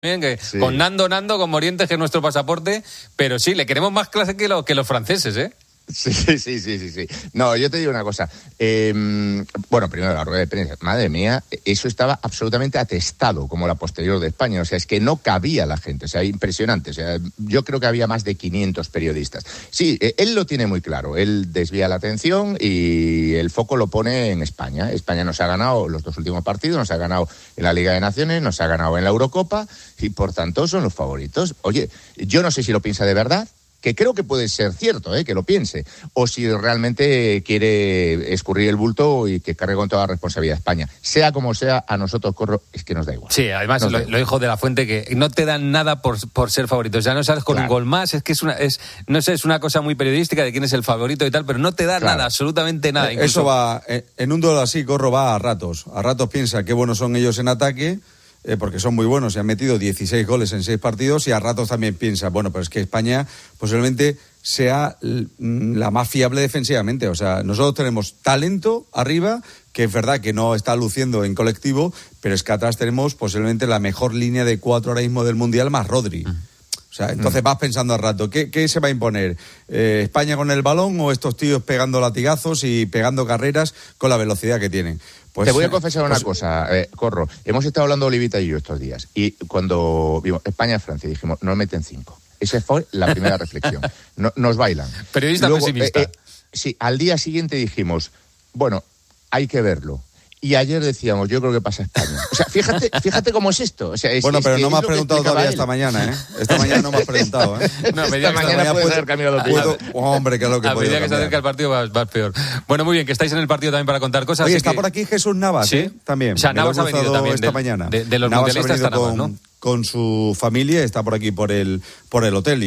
también, que sí. Con Nando, con Morientes, que es nuestro pasaporte, pero sí, le queremos más clase que los franceses, ¿eh? Sí. No, yo te digo una cosa. Bueno, primero la rueda de prensa. Madre mía, eso estaba absolutamente atestado como la posterior de España. O sea, es que no cabía la gente. O sea, impresionante. O sea, yo creo que había más de 500 periodistas. Sí, él lo tiene muy claro. Él desvía la atención y el foco lo pone en España. España nos ha ganado los 2 últimos partidos, nos ha ganado en la Liga de Naciones, nos ha ganado en la Eurocopa y por tanto son los favoritos. Oye, yo no sé si lo piensa de verdad, que creo que puede ser cierto, que lo piense, o si realmente quiere escurrir el bulto y que cargue con toda la responsabilidad de España. Sea como sea, a nosotros, Corro, es que nos da igual. Sí, además lo dijo de la Fuente, que no te dan nada por ser favorito. Ya no sales con un gol más, es que es una cosa muy periodística de quién es el favorito y tal, pero no te da nada, absolutamente nada. Incluso... Eso va, en un duelo así, Corro, va a ratos. A ratos piensa qué buenos son ellos en ataque, porque son muy buenos y han metido 16 goles en 6 partidos, y a ratos también piensa, bueno, pero es que España posiblemente sea la más fiable defensivamente. O sea, nosotros tenemos talento arriba, que es verdad que no está luciendo en colectivo, pero es que atrás tenemos posiblemente la mejor línea de 4 ahora mismo del Mundial, más Rodri. O sea, entonces vas pensando al rato, ¿qué se va a imponer? ¿España con el balón o estos tíos pegando latigazos y pegando carreras con la velocidad que tienen? Pues, te voy a confesar una cosa, Corro. Hemos estado hablando Olivita y yo estos días, y cuando vimos España-Francia dijimos, nos meten 5. Esa fue la primera reflexión. Nos bailan. Periodista luego, pesimista. Sí, al día siguiente dijimos, bueno, hay que verlo. Y ayer decíamos, yo creo que pasa España. O sea, fíjate cómo es esto. O sea, bueno, pero no me has preguntado todavía esta mañana, ¿eh? Esta mañana no me has preguntado, ¿eh? No, esta mañana puede haber cambiado de opinión. Hombre, que es lo que a medida que se acerca el partido va peor. Bueno, muy bien, que estáis en el partido también para contar cosas. Oye, está por aquí Jesús Navas, ¿sí? También. O sea, Navas ha venido también esta mañana. De los mundialistas está Navas, ¿no? Con su familia, está por aquí por el hotel,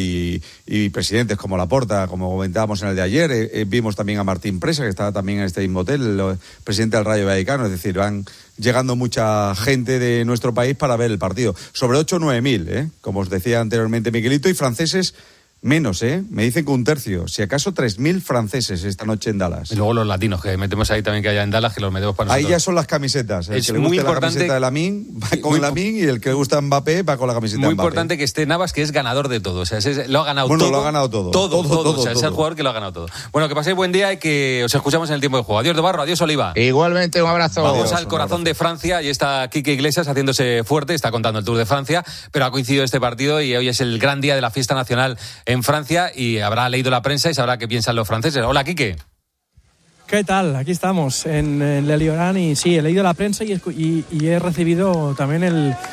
y presidentes como Laporta, como comentábamos en el de ayer, vimos también a Martín Presa, que estaba también en este mismo hotel, el presidente del Rayo Vallecano. Es decir, van llegando mucha gente de nuestro país para ver el partido, sobre 8 o 9 mil, como os decía anteriormente Miguelito, y franceses menos, me dicen que 1/3, si acaso 3.000 franceses esta noche en Dallas. Y luego los latinos, que metemos ahí también, que haya en Dallas, que los metemos para nosotros. Ahí ya son las camisetas. Es que le muy guste importante. La camiseta de Lamine va con Lamine, y el que le gusta Mbappé va con la camiseta de Mbappé. Muy importante que esté Navas, que es ganador de todo. O sea, lo ha ganado todo. Bueno, lo ha ganado todo. Todo. O sea, es el jugador que lo ha ganado todo. Bueno, que paséis buen día y que os escuchamos en el tiempo de juego. Adiós, de Barro, adiós, Oliva. Igualmente, un abrazo. Vamos al corazón de Francia, y está Quique Iglesias haciéndose fuerte, está contando el Tour de Francia, pero ha coincidido este partido y hoy es el gran día de la fiesta nacional en Francia, y habrá leído la prensa y sabrá qué piensan los franceses. Hola, Quique. ¿Qué tal? Aquí estamos en Le Liorán, y sí, he leído la prensa y he recibido también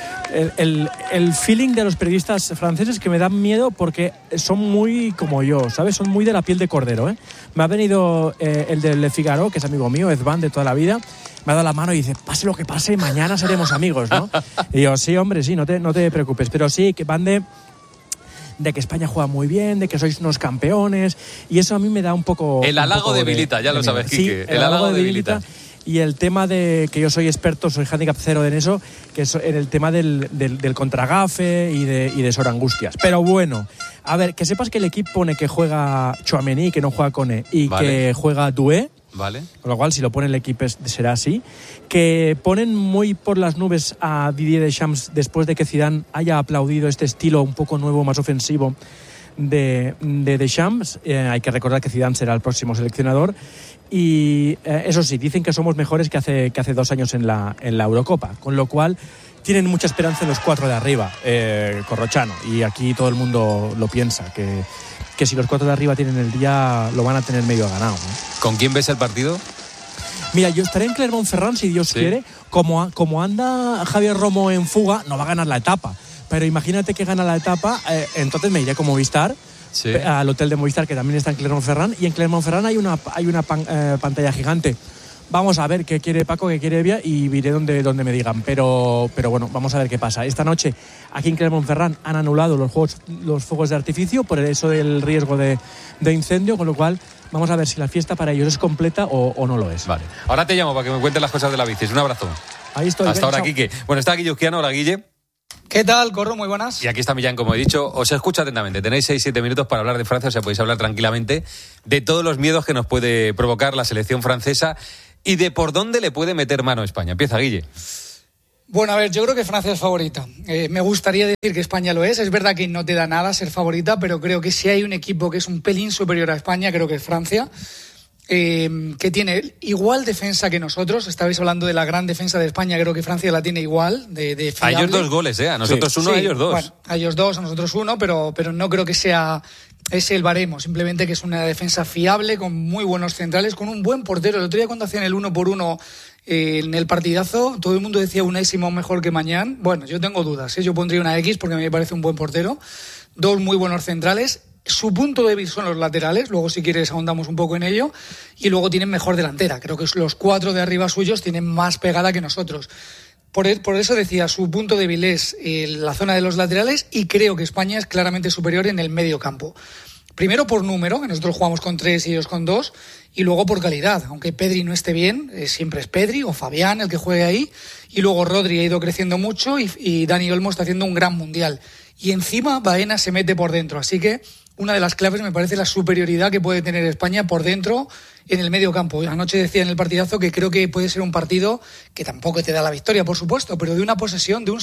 el feeling de los periodistas franceses, que me dan miedo porque son muy como yo, ¿sabes? Son muy de la piel de cordero, ¿eh? Me ha venido el de Le Figaro, que es amigo mío, Edvan, de toda la vida, me ha dado la mano y dice, pase lo que pase, mañana seremos amigos, ¿no? Y yo, sí, hombre, sí, no te preocupes, pero sí, que van de que España juega muy bien, de que sois unos campeones, y eso a mí me da un poco... El halago debilita, ya lo sabes, Quique. Sí, el halago debilita. Y el tema de que yo soy experto, soy handicap 0 en eso, que es en el tema del contragafe y de Sorangustias. Pero bueno, a ver, que sepas que el equipo pone que juega Tchouaméni, que no juega Koné, y vale, que juega Doué. Vale. Con lo cual, si lo pone el equipo será así. Que ponen muy por las nubes a Didier Deschamps después de que Zidane haya aplaudido este estilo un poco nuevo, más ofensivo de Deschamps. Hay que recordar que Zidane será el próximo seleccionador. Y eso sí, dicen que somos mejores que hace 2 años en la Eurocopa. Con lo cual, tienen mucha esperanza en los 4 de arriba, Corrochano. Y aquí todo el mundo lo piensa, que si los 4 de arriba tienen el día, lo van a tener medio ganado, ¿no? ¿Con quién ves el partido? Mira, yo estaré en Clermont-Ferrand, si Dios quiere. Como anda Javier Romo en fuga, no va a ganar la etapa. Pero imagínate que gana la etapa, entonces me iré con Movistar, al hotel de Movistar, que también está en Clermont-Ferrand. Y en Clermont-Ferrand hay una pantalla gigante. Vamos a ver qué quiere Paco, qué quiere Evia, y iré donde me digan. Pero bueno, vamos a ver qué pasa. Esta noche, aquí en Clermont-Ferrand, han anulado los fuegos de artificio por eso del riesgo de incendio, con lo cual vamos a ver si la fiesta para ellos es completa o no lo es. Vale. Ahora te llamo para que me cuentes las cosas de la bici. Un abrazo. Ahí estoy. Hasta ahora, Quique. Bueno, está Guille Uzquiano. Hola, Guille. ¿Qué tal, Corro? Muy buenas. Y aquí está Millán, como he dicho. Os escucho atentamente. Tenéis 6-7 minutos para hablar de Francia, o sea, podéis hablar tranquilamente de todos los miedos que nos puede provocar la selección francesa y de por dónde le puede meter mano a España. Empieza, Guille. Bueno, a ver, yo creo que Francia es favorita. Me gustaría decir que España lo es. Es verdad que no te da nada ser favorita, pero creo que si hay un equipo que es un pelín superior a España, creo que es Francia. Que tiene igual defensa que nosotros. Estabais hablando de la gran defensa de España, creo que Francia la tiene igual, de fiable. A ellos 2 goles, a nosotros uno, a ellos 2. Bueno, a ellos 2, a nosotros 1, pero no creo que sea ese el baremo, simplemente que es una defensa fiable, con muy buenos centrales, con un buen portero. El otro día cuando hacían el 1-1 en el partidazo, todo el mundo decía Unai Simón mejor que Mañán. Bueno, yo tengo dudas, yo pondría una X porque me parece un buen portero. 2 muy buenos centrales. Su punto débil son los laterales, luego si quieres ahondamos un poco en ello, y luego tienen mejor delantera. Creo que los 4 de arriba suyos tienen más pegada que nosotros. Por eso decía, su punto débil es la zona de los laterales, y creo que España es claramente superior en el medio campo. Primero por número, que nosotros jugamos con 3 y ellos con 2, y luego por calidad. Aunque Pedri no esté bien, siempre es Pedri o Fabián el que juegue ahí, y luego Rodri ha ido creciendo mucho y Dani Olmo está haciendo un gran mundial. Y encima Baena se mete por dentro, así que una de las claves me parece la superioridad que puede tener España por dentro en el medio campo. Anoche decía en el partidazo que creo que puede ser un partido que tampoco te da la victoria, por supuesto, pero de una posesión de un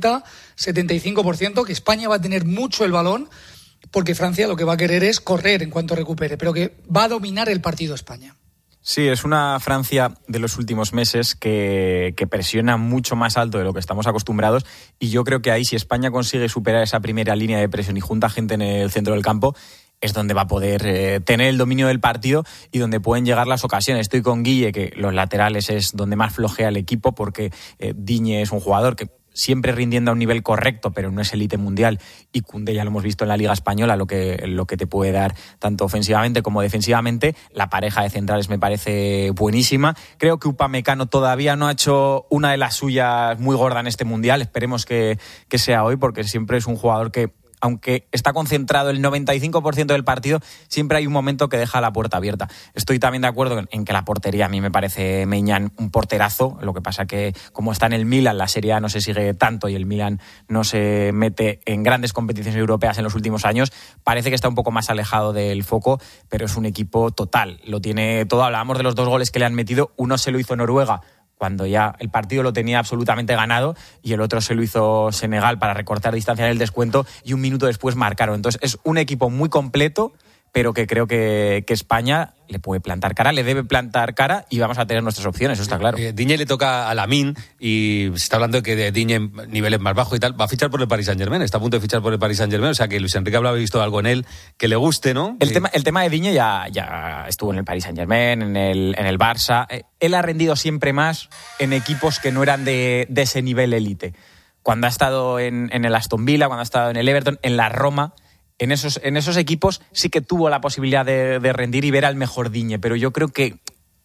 70-75%, que España va a tener mucho el balón, porque Francia lo que va a querer es correr en cuanto recupere, pero que va a dominar el partido España. Sí, es una Francia de los últimos meses que presiona mucho más alto de lo que estamos acostumbrados, y yo creo que ahí, si España consigue superar esa primera línea de presión y junta gente en el centro del campo, es donde va a poder tener el dominio del partido y donde pueden llegar las ocasiones. Estoy con Guille, que los laterales es donde más flojea el equipo, porque Digne es un jugador que siempre rindiendo a un nivel correcto, pero no es élite mundial, y Koundé ya lo hemos visto en la Liga Española, lo que te puede dar tanto ofensivamente como defensivamente. La pareja de centrales me parece buenísima. Creo que Upamecano todavía no ha hecho una de las suyas muy gorda en este mundial. Esperemos que sea hoy, porque siempre es un jugador que, aunque está concentrado el 95% del partido, siempre hay un momento que deja la puerta abierta. Estoy también de acuerdo en que la portería, a mí me parece Maignan un porterazo. Lo que pasa que, como está en el Milan, la Serie A no se sigue tanto y el Milan no se mete en grandes competiciones europeas en los últimos años, parece que está un poco más alejado del foco, pero es un equipo total. Lo tiene todo. Hablábamos de los 2 goles que le han metido. Uno se lo hizo Noruega cuando ya el partido lo tenía absolutamente ganado, y el otro se lo hizo Senegal para recortar distancia en el descuento, y un minuto después marcaron. Entonces es un equipo muy completo, pero que creo que España le puede plantar cara, le debe plantar cara, y vamos a tener nuestras opciones, eso está claro. Digne le toca a Lamine, y se está hablando de que de Digne en niveles más bajos y tal, va a fichar por el Paris Saint-Germain, está a punto de fichar por el Paris Saint-Germain, o sea que Luis Enrique habrá visto algo en él que le guste, ¿no? El tema de Digne ya estuvo en el Paris Saint-Germain, en el Barça. Él ha rendido siempre más en equipos que no eran de ese nivel élite. Cuando ha estado en el Aston Villa, cuando ha estado en el Everton, en la Roma, en esos equipos sí que tuvo la posibilidad de rendir y ver al mejor Digne, pero yo creo que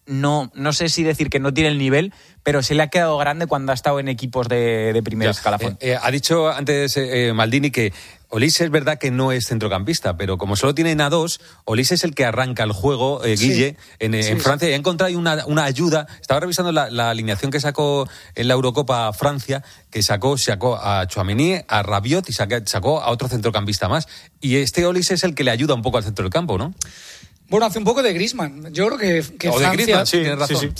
no sé si decir que no tiene el nivel, pero se le ha quedado grande cuando ha estado en equipos de primer escalafón. Ha dicho antes Maldini que Olise es verdad que no es centrocampista, pero como solo tienen a 2, Olise es el que arranca el juego, Guille, en Francia, y ha encontrado una ayuda. Estaba revisando la alineación que sacó en la Eurocopa Francia, que sacó a Tchouaméni, a Rabiot, y sacó a otro centrocampista más. Y este Olise es el que le ayuda un poco al centro del campo, ¿no? Bueno, hace un poco de Griezmann. Yo creo que o Francia... de Griezmann, sí, tienes razón.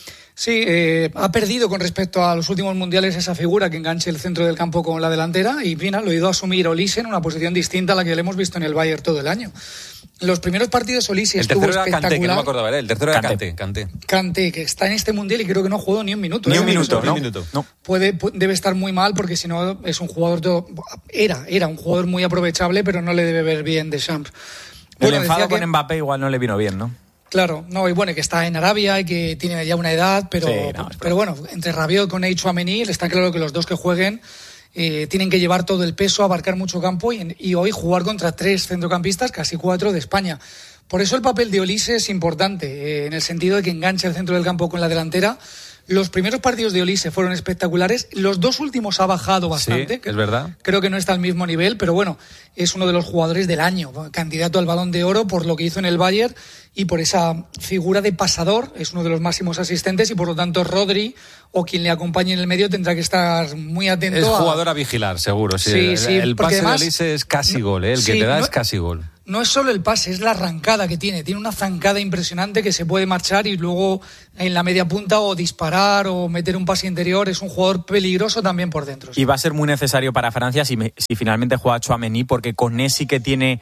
Sí, ha perdido con respecto a los últimos mundiales esa figura que enganche el centro del campo con la delantera, y mira, lo ha ido a asumir Olise en una posición distinta a la que le hemos visto en el Bayern todo el año. Los primeros partidos Olise estuvo espectacular. El tercero era Kanté, que no me acordaba, el tercero era Kanté. Kanté, que está en este mundial y creo que no ha jugado ni un minuto. Ni un minuto. No. Debe estar muy mal, porque si no es un jugador... Era un jugador muy aprovechable, pero no le debe ver bien Deschamps. El enfado con Mbappé igual no le vino bien, ¿no? Claro, no, y bueno, que está en Arabia y que tiene ya una edad, pero bueno, entre Rabiot con Tchouaméni está claro que los dos que jueguen tienen que llevar todo el peso, abarcar mucho campo y hoy jugar contra 3 centrocampistas, casi 4 de España. Por eso el papel de Olise es importante, en el sentido de que engancha el centro del campo con la delantera. Los primeros partidos de Olise fueron espectaculares. Los 2 últimos ha bajado bastante. Sí, es verdad. Creo que no está al mismo nivel, pero bueno, es uno de los jugadores del año, candidato al Balón de Oro por lo que hizo en el Bayern y por esa figura de pasador. Es uno de los máximos asistentes y por lo tanto Rodri o quien le acompañe en el medio tendrá que estar muy atento. Es jugador a vigilar, seguro. Sí, el pase además, de Olise es casi gol, el que te da es casi gol. no es solo el pase, es la arrancada que tiene. Tiene una zancada impresionante que se puede marchar y luego en la media punta o disparar o meter un pase interior. Es un jugador peligroso también por dentro. Y va a ser muy necesario para Francia si finalmente juega Tchouaméni, porque con él sí que tiene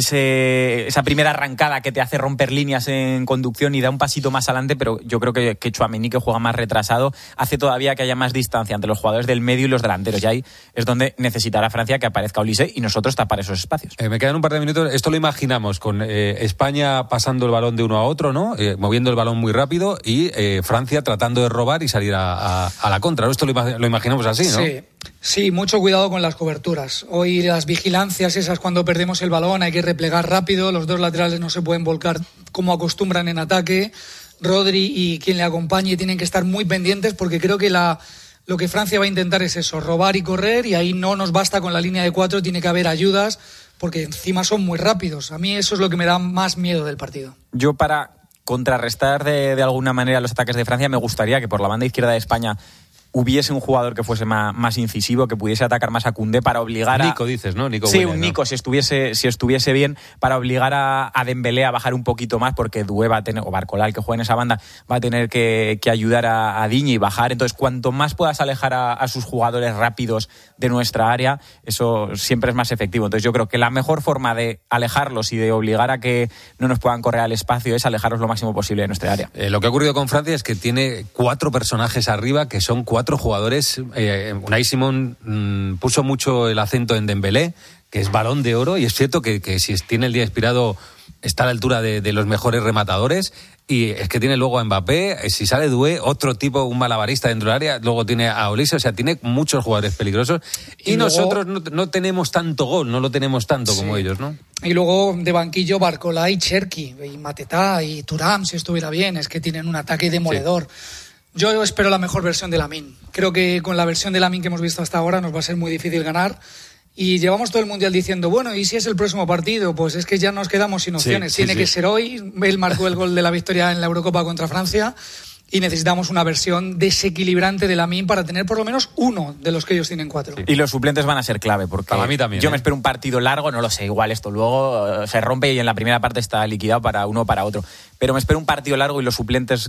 esa primera arrancada que te hace romper líneas en conducción y da un pasito más adelante, pero yo creo que Tchouaméni, que juega más retrasado, hace todavía que haya más distancia entre los jugadores del medio y los delanteros, y ahí es donde necesitará Francia que aparezca Olise y nosotros tapar esos espacios. Me quedan un par de minutos. Esto lo imaginamos con España pasando el balón de uno a otro, ¿no? Moviendo el balón muy rápido, y Francia tratando de robar y salir a la contra, ¿no? Esto lo imaginamos así, ¿no? Sí, mucho cuidado con las coberturas. Hoy las vigilancias esas, cuando perdemos el balón hay que replegar rápido, los dos laterales no se pueden volcar como acostumbran en ataque. Rodri y quien le acompañe tienen que estar muy pendientes, porque creo que lo que Francia va a intentar es eso, robar y correr, y ahí no nos basta con la línea de 4, tiene que haber ayudas, porque encima son muy rápidos. A mí eso es lo que me da más miedo del partido. Yo, para contrarrestar de alguna manera los ataques de Francia, me gustaría que por la banda izquierda de España hubiese un jugador que fuese más incisivo, que pudiese atacar más a Koundé para obligar a... Nico, dices, ¿no? Nico, sí, Williams, un Nico, ¿no? si estuviese bien, para obligar a Dembélé a bajar un poquito más, porque Doué va a tener, o Barcola, que juega en esa banda, va a tener que ayudar a Digne y bajar. Entonces, cuanto más puedas alejar a sus jugadores rápidos de nuestra área, eso siempre es más efectivo. Entonces, yo creo que la mejor forma de alejarlos y de obligar a que no nos puedan correr al espacio es alejarlos lo máximo posible de nuestra área. Lo que ha ocurrido con Francia es que tiene 4 personajes arriba, que son 4 jugadores. Unai Simón puso mucho el acento en Dembélé, que es Balón de Oro, y es cierto que si tiene el día inspirado está a la altura de los mejores rematadores, y es que tiene luego a Mbappé, si sale Doué, otro tipo, un malabarista dentro del área, luego tiene a Olise, o sea, tiene muchos jugadores peligrosos, y luego, nosotros no tenemos tanto gol, no lo tenemos tanto como ellos, ¿no? Y luego de banquillo Barcola y Cherki, y Matetá y Thuram, si estuviera bien, es que tienen un ataque demoledor. Sí. Yo espero la mejor versión de Lamine. Creo que con la versión de Lamine que hemos visto hasta ahora nos va a ser muy difícil ganar. Y llevamos todo el Mundial diciendo, bueno, ¿y si es el próximo partido? Pues es que ya nos quedamos sin opciones. Tiene que ser hoy. Él marcó el gol de la victoria en la Eurocopa contra Francia. Y necesitamos una versión desequilibrante de Lamine para tener por lo menos uno de los que ellos tienen 4. Y los suplentes van a ser clave, porque para mí también, yo me espero un partido largo, no lo sé, igual esto luego se rompe y en la primera parte está liquidado para uno o para otro. Pero me espero un partido largo, y los suplentes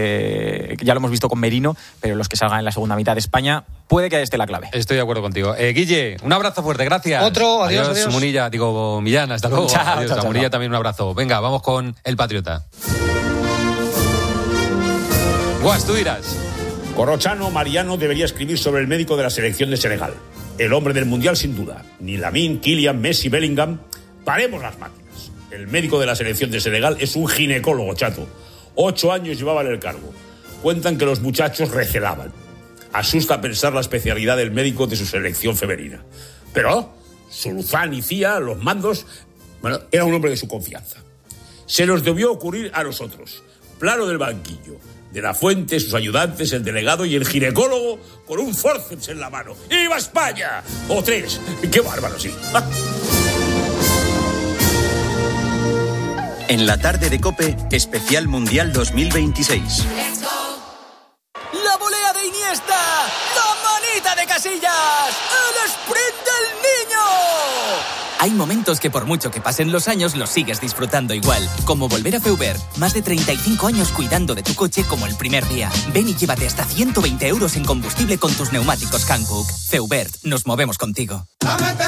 que ya lo hemos visto con Merino, pero los que salgan en la segunda mitad de España, puede que ahí esté la clave. Estoy de acuerdo contigo. Guille, un abrazo fuerte, gracias. Otro, adiós. Munilla, Millán, hasta luego. Chao, adiós, Munilla, también un abrazo. Venga, vamos con el Patriota. Guas, tú dirás. Corrochano Mariano debería escribir sobre el médico de la selección de Senegal. El hombre del Mundial, sin duda. Ni Lamine, Kylian, Messi, Bellingham. Paremos las máquinas. El médico de la selección de Senegal es un ginecólogo, chato. 8 años llevaba en el cargo. Cuentan que los muchachos recelaban. Asusta pensar la especialidad del médico de su selección femenina. Pero Suluzán y Cía, los mandos, era un hombre de su confianza. Se nos debió ocurrir a nosotros. Plano del banquillo. De la Fuente, sus ayudantes, el delegado y el ginecólogo con un forceps en la mano. ¡Viva España! O 3. ¡Qué bárbaro, sí! En la tarde de COPE, especial Mundial 2026. ¡La volea de Iniesta! ¡La manita de Casillas! ¡El sprint del niño! Hay momentos que por mucho que pasen los años los sigues disfrutando igual. Como volver a Feubert. Más de 35 años cuidando de tu coche como el primer día. Ven y llévate hasta 120 € en combustible con tus neumáticos Hankook. Feubert, nos movemos contigo.